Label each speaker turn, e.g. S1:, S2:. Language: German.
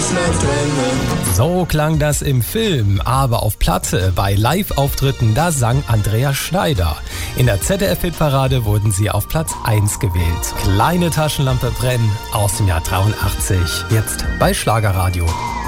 S1: nichts mehr drin.
S2: So klang das im Film, aber auf Platte bei Live-Auftritten, da sang Andrea Schneider. In der ZDF-Hitparade wurden sie auf Platz 1 gewählt. Kleine Taschenlampe brennen aus dem Jahr 83, jetzt bei Schlagerradio.